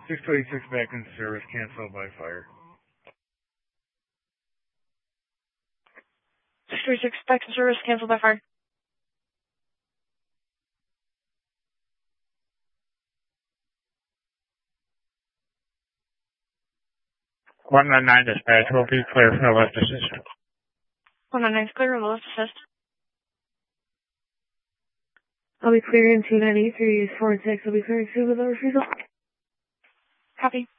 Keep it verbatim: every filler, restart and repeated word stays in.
six two eight six back in service, cancel by fire. six two eight six back in service, cancel by fire. one nine nine dispatch will be clear for the lift assist. one nine nine is clear on the lift assist. I'll be clearing two ninety-three, four six. I'll be clearing two with the refusal. Copy.